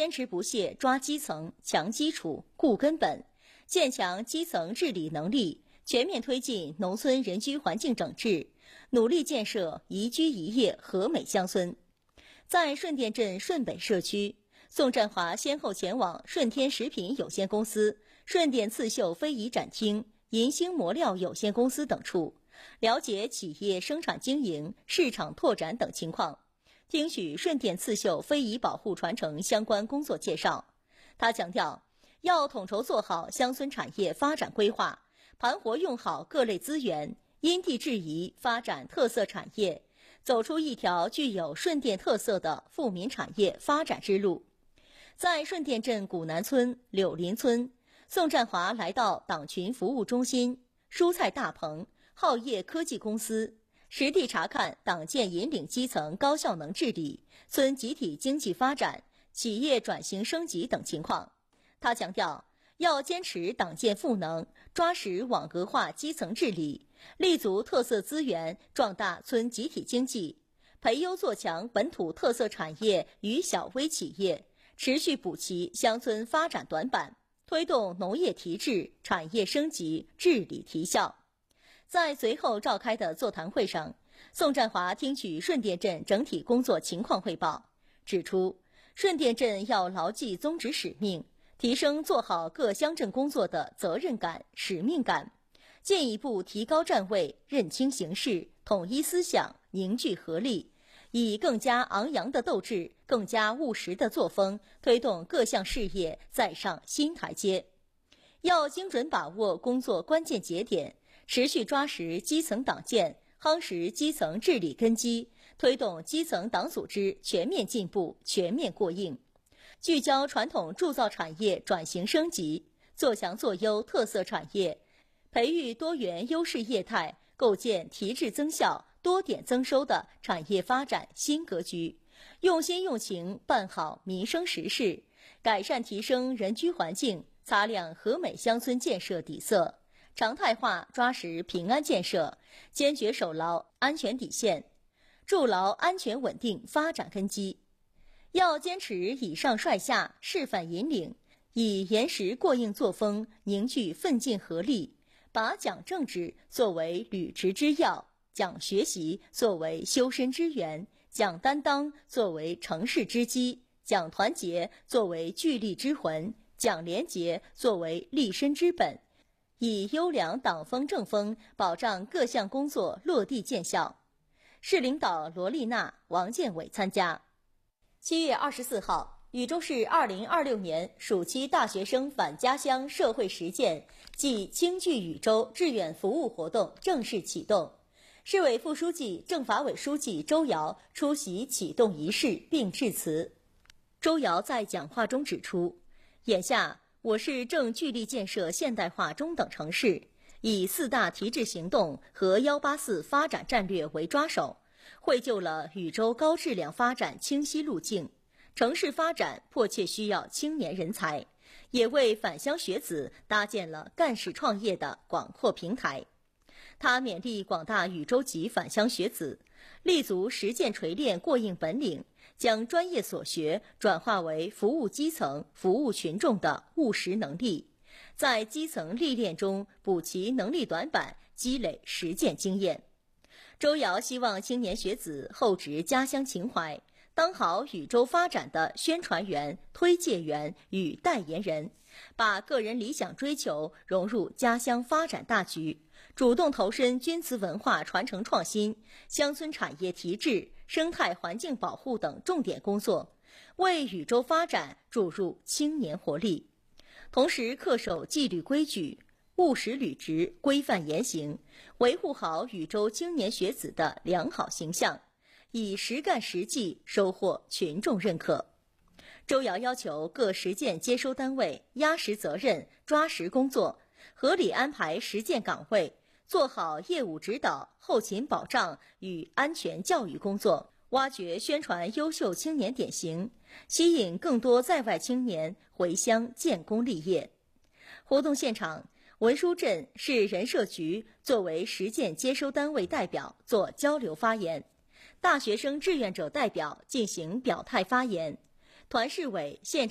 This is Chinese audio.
坚持不懈抓基层、强基础、固根本，建强基层治理能力，全面推进农村人居环境整治，努力建设宜居宜业和美乡村。在顺店镇顺北社区，宋占华先后前往顺天食品有限公司、顺点刺绣非遗展厅、银星磨料有限公司等处，了解企业生产经营、市场拓展等情况，听取顺点刺绣非遗保护传承相关工作介绍。他强调，要统筹做好乡村产业发展规划，盘活用好各类资源，因地制宜发展特色产业，走出一条具有顺店特色的富民产业发展之路。在顺店镇古南村、柳林村，宋占华来到党群服务中心、蔬菜大棚、浩业科技公司，实地查看党建引领基层高效能治理、村集体经济发展、企业转型升级等情况。他强调，要坚持党建赋能，抓实网格化基层治理，立足特色资源，壮大村集体经济，培优做强本土特色产业与小微企业，持续补齐乡村发展短板，推动农业提质、产业升级、治理提效。在随后召开的座谈会上，宋占华听取顺店镇整体工作情况汇报，指出顺店镇要牢记宗旨使命，提升做好各乡镇工作的责任感、使命感，进一步提高站位，认清形势，统一思想，凝聚合力，以更加昂扬的斗志、更加务实的作风，推动各项事业再上新台阶。要精准把握工作关键节点，持续抓实基层党建，夯实基层治理根基，推动基层党组织全面进步、全面过硬。聚焦传统铸造产业转型升级，做强做优特色产业，培育多元优势业态，构建提质增效、多点增收的产业发展新格局，用心用情办好民生实事，改善提升人居环境，擦亮和美乡村建设底色，常态化抓实平安建设，坚决守牢安全底线，筑牢安全稳定发展根基。要坚持以上率下、示范引领，以严实过硬作风凝聚奋进合力，把讲政治作为履职之要，讲学习作为修身之源，讲担当作为成事之基，讲团结作为聚力之魂，讲廉洁作为立身之本，以优良党风政风保障各项工作落地见效。市领导罗丽娜、王建伟参加。7月24号，禹州市2026年暑期大学生返家乡社会实践暨轻聚禹州志愿服务活动正式启动。市委副书记、政法委书记周尧出席启动仪式并致辞。周尧在讲话中指出，眼下我市正聚力建设现代化中等城市，以4大提质行动和184发展战略为抓手，绘就了禹州高质量发展清晰路径。城市发展迫切需要青年人才，也为返乡学子搭建了干事创业的广阔平台。他勉励广大禹州籍返乡学子，立足实践锤炼过硬本领，将专业所学转化为服务基层、服务群众的务实能力，在基层历练中补齐能力短板，积累实践经验。周尧希望青年学子厚植家乡情怀，当好禹州发展的宣传员、推介员与代言人，把个人理想追求融入家乡发展大局，主动投身军瓷文化传承创新、乡村产业提质、生态环境保护等重点工作，为禹州发展注入青年活力。同时恪守纪律规矩，务实履职，规范言行，维护好禹州青年学子的良好形象，以实干实绩收获群众认可。周尧要求各实践接收单位压实责任，抓实工作，合理安排实践岗位，做好业务指导、后勤保障与安全教育工作，挖掘宣传优秀青年典型，吸引更多在外青年回乡建功立业。活动现场，文殊镇市人社局作为实践接收单位代表做交流发言，大学生志愿者代表进行表态发言，团市委现场